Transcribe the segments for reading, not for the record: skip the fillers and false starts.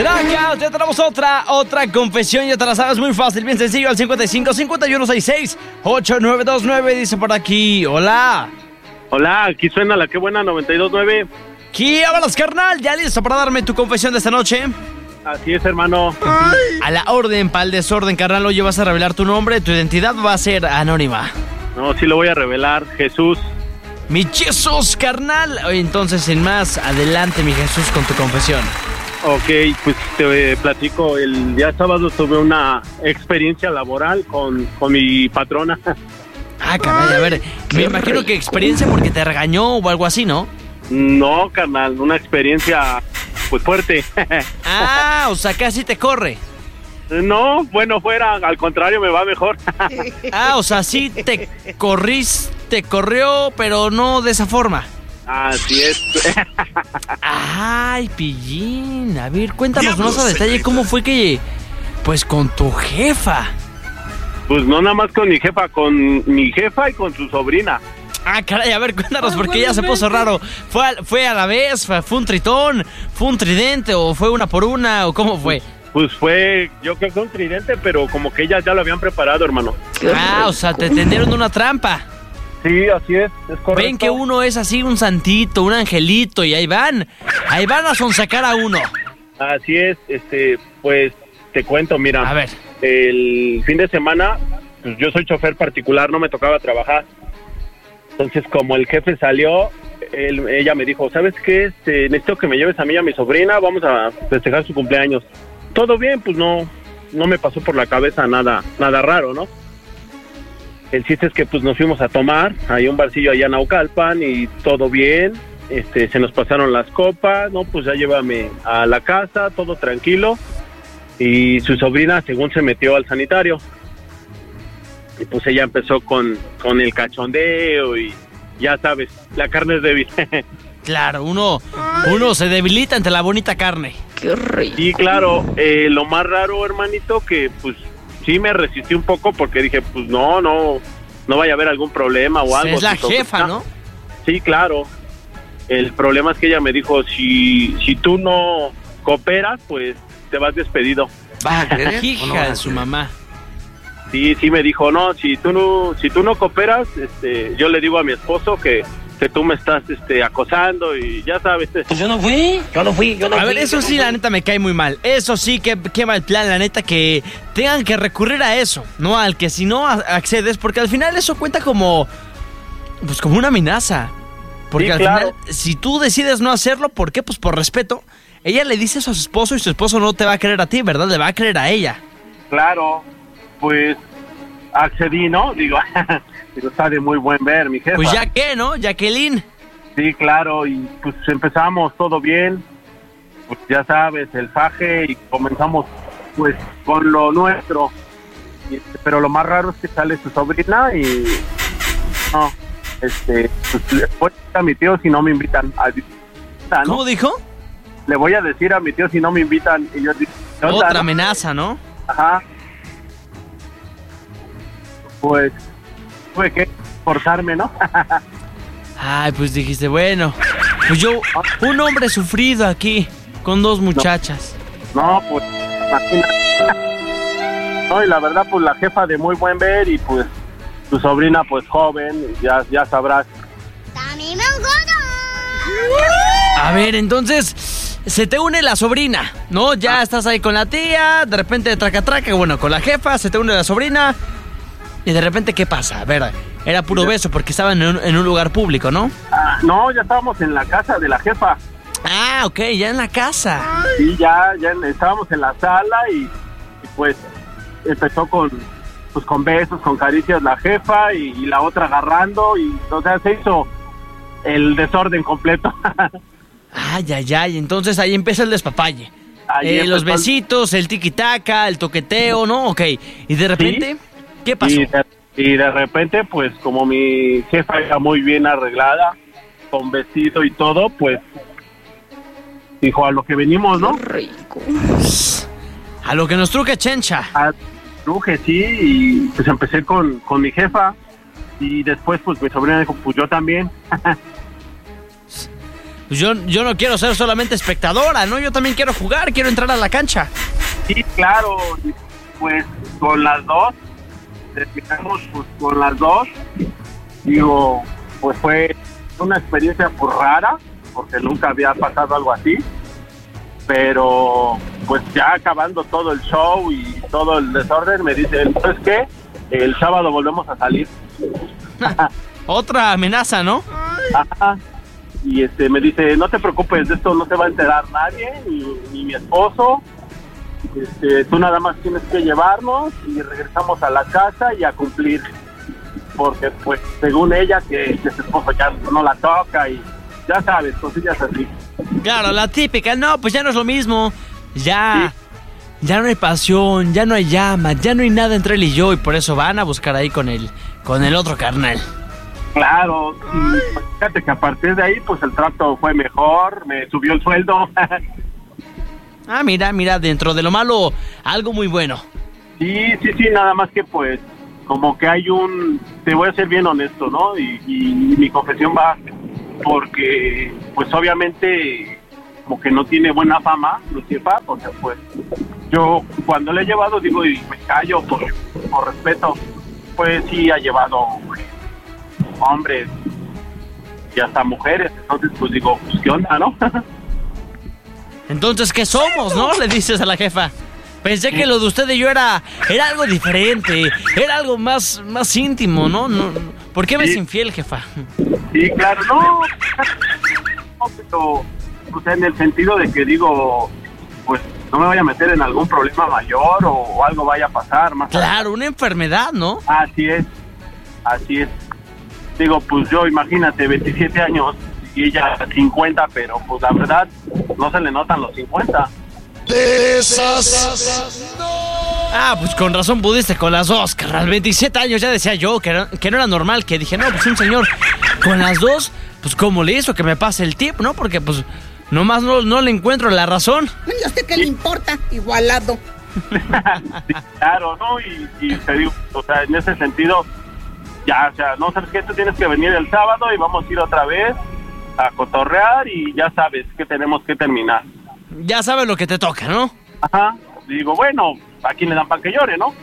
Traca, ya tenemos otra confesión, ya te la sabes, muy fácil, bien sencillo, al 55 51 66 8929, dice por aquí, hola. Hola, aquí suena la que buena 92.9. ¿Qué hablas, carnal? ¿Ya listo para darme tu confesión de esta noche? Así es, hermano. A la orden, para el desorden, carnal, oye, vas a revelar tu nombre, tu identidad va a ser anónima. No, sí lo voy a revelar, Jesús. Mi Jesús, carnal. Oye, entonces, sin más, adelante, mi Jesús, con tu confesión. Ok, pues te platico. El día sábado tuve una experiencia laboral con mi patrona. Ah, caray, a ver, me imagino que experiencia porque te regañó o algo así, ¿no? No, carnal, una experiencia pues fuerte. Ah, o sea, casi te corre. No, bueno, fuera, al contrario, me va mejor. Ah, o sea, sí te corrió, pero no de esa forma. Así es. Ay, pillín, a ver, cuéntanos más a detalle cómo fue que, pues, con tu jefa. Pues no nada más con mi jefa y con su sobrina. Ah, caray, a ver, cuéntanos, porque ya se puso raro. ¿Fue a la vez? ¿Fue un tritón? ¿Fue un tridente? ¿O fue una por una? ¿O cómo fue? Pues fue, yo creo que un tridente, pero como que ellas ya lo habían preparado, hermano. Ah, o sea, te tendieron una trampa. Sí, así es correcto. Ven que uno es así, un santito, un angelito, y ahí van a sonsacar a uno. Así es, pues te cuento, mira. A ver. El fin de semana, pues yo soy chofer particular, no me tocaba trabajar. Entonces, como el jefe salió, ella me dijo, ¿sabes qué? Necesito que me lleves a mí y a mi sobrina, vamos a festejar su cumpleaños. Todo bien, pues no me pasó por la cabeza nada raro, ¿no? El chiste es que pues nos fuimos a tomar, hay un barcillo allá en Naucalpan y todo bien, se nos pasaron las copas, no, pues ya llévame a la casa, todo tranquilo. Y su sobrina, según se metió al sanitario, y pues ella empezó con el cachondeo y ya sabes, la carne es débil. Claro, uno se debilita ante la bonita carne. Qué rico. Y claro, lo más raro, hermanito, que pues sí me resistí un poco porque dije, pues no vaya a haber algún problema o algo. Es la jefa, ¿no? Sí, claro. El problema es que ella me dijo, si tú no cooperas, pues te vas despedido. Va, hija de su mamá. Sí, me dijo, no, si tú no cooperas, yo le digo a mi esposo que tú me estás acosando y ya sabes. Pues yo no fui. A ver, eso sí, la neta me cae muy mal. Eso sí, qué mal plan, la neta, que tengan que recurrir a eso, no al que si no accedes, porque al final eso cuenta como una amenaza. Porque sí, al claro. final, si tú decides no hacerlo, ¿por qué? Pues por respeto. Ella le dice eso a su esposo y su esposo no te va a creer a ti, ¿verdad? Le va a creer a ella. Claro, pues accedí, ¿no? Digo, está de muy buen ver, mi jefa. Pues ya que, ¿no? Jacqueline. Sí, claro, y pues empezamos todo bien, pues ya sabes, el faje, y comenzamos pues con lo nuestro. Pero lo más raro es que sale su sobrina y no, pues le voy a decir a mi tío si no me invitan a visitar, ¿no? ¿Cómo dijo? Le voy a decir a mi tío si no me invitan y yo digo, otra ¿no? amenaza, ¿no? Ajá. Pues tuve que cortarme, ¿no? Ay, pues dijiste, bueno, pues yo, un hombre sufrido aquí, con dos muchachas. No, pues, imagínate. No, y la verdad, pues la jefa de muy buen ver y pues tu sobrina, pues joven, ya sabrás. A ver, entonces, se te une la sobrina, ¿no? Ya estás ahí con la tía, de repente traca, bueno, con la jefa, se te une la sobrina, y de repente, ¿qué pasa? A ver, era puro beso porque estaban en un lugar público, ¿no? No, ya estábamos en la casa de la jefa. Ah, ok, ya en la casa. Sí, ya estábamos en la sala y pues empezó con besos, con caricias la jefa y la otra agarrando y, o sea, se hizo el desorden completo. Ay, entonces ahí empieza el despapalle. Los besitos, el tiquitaca, el toqueteo, ¿no? Ok, y de repente, ¿sí? ¿Qué pasó? Y de repente, pues como mi jefa era muy bien arreglada, con vestido y todo, pues dijo, a lo que venimos, ¿no? Rico. A lo que nos truque, chencha. Truje, sí, y pues empecé con mi jefa y después pues mi sobrina dijo, pues yo también. pues yo no quiero ser solamente espectadora, ¿no? Yo también quiero jugar, quiero entrar a la cancha. Sí, claro, pues con las dos, terminamos pues con las dos, digo, pues fue una experiencia pues rara, porque nunca había pasado algo así, pero pues ya acabando todo el show y todo el desorden, me dicen, ¿sabes qué? El sábado volvemos a salir. Otra amenaza, ¿no? Ajá. Y me dice, no te preocupes, de esto no se va a enterar nadie, ni mi esposo. Tú nada más tienes que llevarnos y regresamos a la casa y a cumplir. Porque, pues, según ella, que su esposo ya no la toca y ya sabes, cosillas así. Claro, la típica, no, pues ya no es lo mismo. Ya no hay pasión, ya no hay llama, ya no hay nada entre él y yo, y por eso van a buscar ahí con el otro carnal. Claro, y fíjate que a partir de ahí, pues el trato fue mejor, me subió el sueldo. Ah, mira, dentro de lo malo, algo muy bueno. Sí, nada más que pues, como que hay te voy a ser bien honesto, ¿no? Y mi confesión va porque, pues obviamente, como que no tiene buena fama, Lucifer, porque pues, yo cuando le he llevado, digo, y me callo por respeto, pues sí ha llevado hombres y hasta mujeres, entonces pues digo, pues qué onda, ¿no? Entonces, ¿qué somos, no? Le dices a la jefa. Pensé que lo de usted y yo era algo diferente, era algo más íntimo, ¿no? ¿Por qué me es infiel, jefa? Sí, claro, no, pero, o sea, en el sentido de que digo, pues no me vaya a meter en algún problema mayor o algo vaya a pasar más. Claro, una enfermedad, ¿no? Así es. Digo, pues yo, imagínate, 27 años y ella 50, pero pues la verdad no se le notan los 50. Ah, pues con razón pudiste con las dos, carnal. 27 años ya decía yo que no era normal, que dije, no, pues un señor con las dos, pues ¿cómo le hizo que me pase el tip, no? Porque pues nomás no le encuentro la razón. ¿Y a usted qué le importa? Igualado. Sí, claro, ¿no? Y te digo, o sea, en ese sentido, ya, o sea, no sabes qué, tú tienes que venir el sábado y vamos a ir otra vez a cotorrear y ya sabes que tenemos que terminar. Ya sabes lo que te toca, ¿no? Ajá, digo, bueno, ¿a quién le dan pan que llore, no?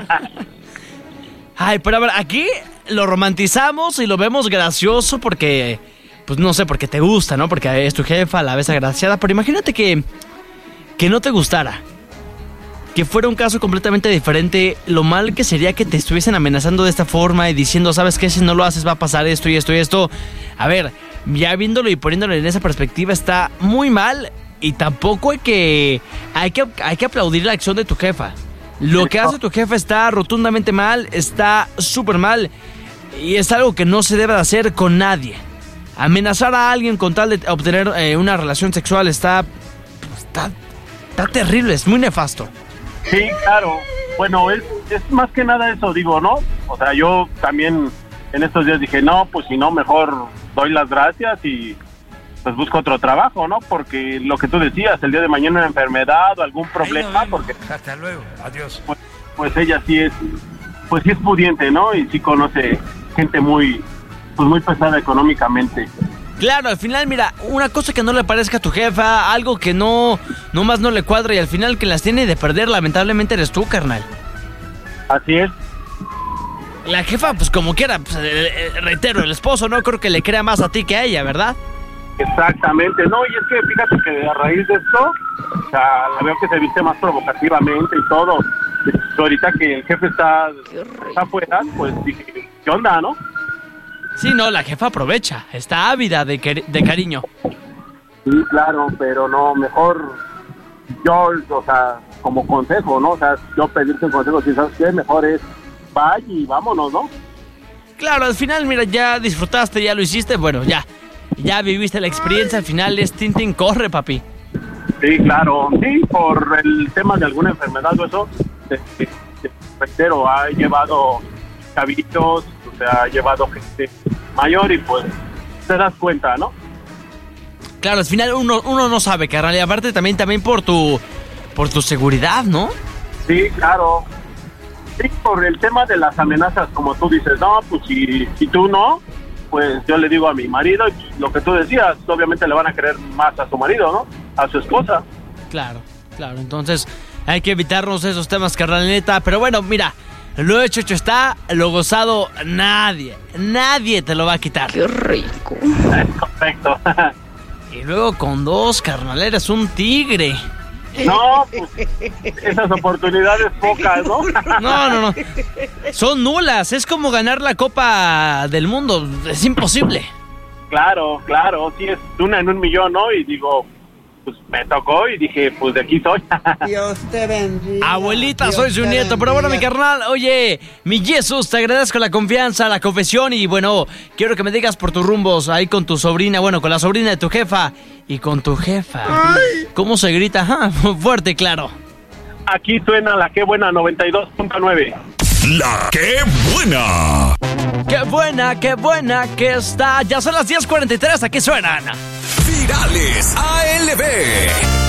Ay, pero a ver, aquí lo romantizamos y lo vemos gracioso porque, pues no sé, porque te gusta, ¿no? Porque es tu jefa, la ves agraciada, pero imagínate que no te gustara. Que fuera un caso completamente diferente, lo mal que sería que te estuviesen amenazando de esta forma y diciendo, ¿sabes qué? Si no lo haces va a pasar esto y esto y esto. A ver, ya viéndolo y poniéndolo en esa perspectiva está muy mal y tampoco hay que aplaudir la acción de tu jefa. Lo que hace tu jefa está rotundamente mal, está súper mal y es algo que no se debe de hacer con nadie. Amenazar a alguien con tal de obtener una relación sexual está terrible, es muy nefasto. Sí, claro. Bueno, es más que nada eso, digo, ¿no? O sea, yo también en estos días dije, no, pues si no, mejor doy las gracias y pues busco otro trabajo, ¿no? Porque lo que tú decías, el día de mañana una enfermedad o algún problema, porque... Hasta luego, adiós. Pues ella sí es pudiente, ¿no? Y sí conoce gente muy pesada económicamente. Claro, al final, mira, una cosa que no le parezca a tu jefa, algo que no más no le cuadra y al final que las tiene de perder, lamentablemente eres tú, carnal. Así es. La jefa, pues como quiera, pues, reitero, el esposo no creo que le crea más a ti que a ella, ¿verdad? Exactamente, no, y es que fíjate que a raíz de esto, o sea, la veo que se viste más provocativamente y todo. Ahorita que el jefe está afuera, pues dije, ¿qué onda, no? Sí, no, la jefa aprovecha, está ávida de cariño. Sí, claro, pero no, mejor yo, o sea, como consejo, ¿no? O sea, yo pedirte un consejo, si sabes qué, mejor es vaya y vámonos, ¿no? Claro, al final, mira, ya disfrutaste, ya lo hiciste, bueno, ya viviste la experiencia, al final es Tintín, corre, papi. Sí, claro, sí, por el tema de alguna enfermedad o eso, reitero, ha llevado chavitos, o sea, ha llevado gente mayor y pues te das cuenta, ¿no? Claro, al final uno no sabe, carnal, y aparte también por tu seguridad, ¿no? Sí, claro. Sí, por el tema de las amenazas, como tú dices, no, pues si tú no, pues yo le digo a mi marido, y lo que tú decías, obviamente le van a querer más a su marido, ¿no? A su esposa. Claro, entonces hay que evitarnos esos temas, carnalita. Pero bueno, mira, lo hecho está, lo gozado nadie te lo va a quitar. Qué rico. Es correcto. Y luego con 2, carnal, eres un tigre. No, pues esas oportunidades pocas, ¿no? No. Son nulas, es como ganar la Copa del Mundo, es imposible. Claro, sí es una en 1,000,000, ¿no? Y digo, pues me tocó y dije, pues de aquí soy. Dios te bendiga. Abuelita, Dios soy su te nieto. Pero bueno, mi bendiga. carnal, oye, mi Jesús, te agradezco la confianza, la confesión. Y bueno, quiero que me digas por tus rumbos ahí con tu sobrina, bueno, con la sobrina de tu jefa y con tu jefa. ¿Cómo se grita? Ajá, fuerte y claro. Aquí suena la Qué Buena 92.9. La Qué Buena. Qué buena que está. Ya son las 10:43, aquí suenan Virales ALB.